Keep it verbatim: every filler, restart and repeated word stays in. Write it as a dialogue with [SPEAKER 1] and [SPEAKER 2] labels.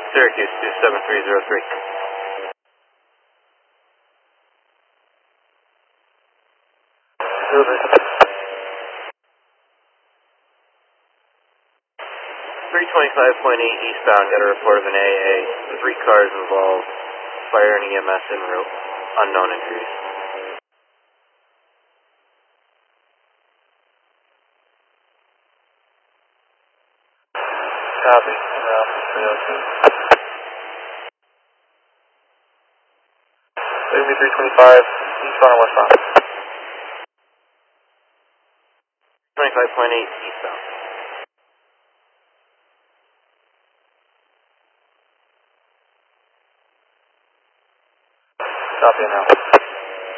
[SPEAKER 1] Syracuse two seven three zero three.
[SPEAKER 2] Over.
[SPEAKER 1] three twenty-five point eight eastbound, got a report of an A A. Three cars involved. Fire and E M S en route. Unknown injuries.
[SPEAKER 2] Copy. Alpha three oh two. Maybe three twenty-five, eastbound or westbound?
[SPEAKER 1] twenty-five point eight eastbound.
[SPEAKER 2] Copy now.